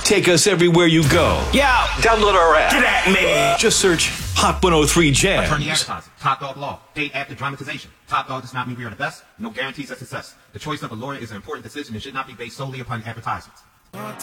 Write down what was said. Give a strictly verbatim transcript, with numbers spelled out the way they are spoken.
take us everywhere you go. Yeah, download our app. Get at me. Just search Hot one oh three Jams. Attorney advertising. Top Dog Law. Paid after dramatization. Top Dog does not mean we are the best. No guarantees of success. The choice of a lawyer is an important decision and should not be based solely upon advertisements.